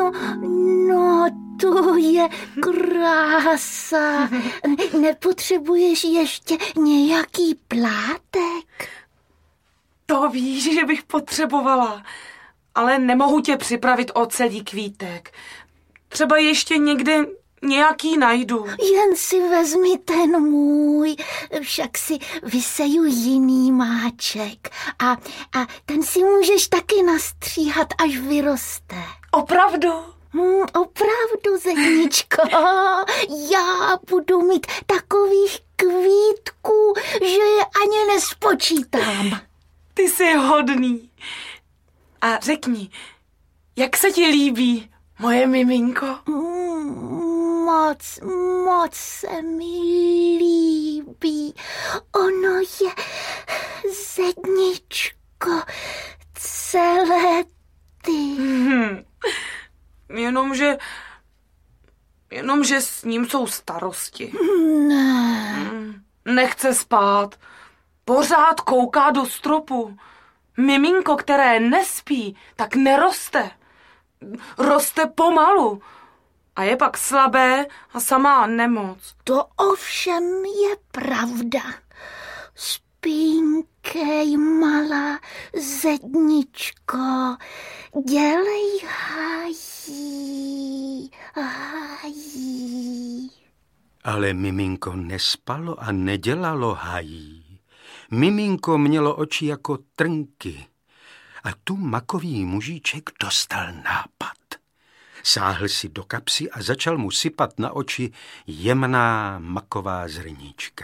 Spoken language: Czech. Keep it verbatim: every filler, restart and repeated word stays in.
No, no, to je krása. Nepotřebuješ ještě nějaký plátek? To víš, že bych potřebovala, ale nemohu tě připravit o celý kvítek. Třeba ještě někde nějaký najdu. Jen si vezmi ten můj, však si vyseju jiný máček a, a ten si můžeš taky nastříhat, až vyroste. Opravdu? Hmm, opravdu, Zedničko, já budu mít takových kvítků, že je ani nespočítám. Ty jsi hodný. A řekni, jak se ti líbí moje miminko? Moc, moc se mi líbí. Ono je, Zedničko, celé ty. Hmm. Jenomže, jenomže s ním jsou starosti. Ne. Hmm. Nechce spát. Pořád kouká do stropu. Miminko, které nespí, tak neroste. Roste pomalu. A je pak slabé a samá nemoc. To ovšem je pravda. Spínkej, malá Zedničko, dělej hájí, hájí. Ale miminko nespalo a nedělalo hájí. Miminko mělo oči jako trnky a tu makový mužíček dostal nápad. Sáhl si do kapsy a začal mu sypat na oči jemná maková zrníčka.